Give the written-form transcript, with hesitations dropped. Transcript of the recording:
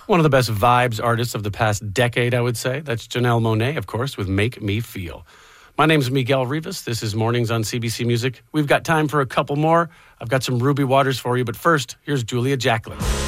One of the best vibes artists of the past decade, I would say. That's Janelle Monáe, of course, with Make Me Feel. My name's Miguel Rivas. This is Mornings on CBC Music. We've got time for a couple more. I've got some Ruby Waters for you, but first, here's Julia Jacklin.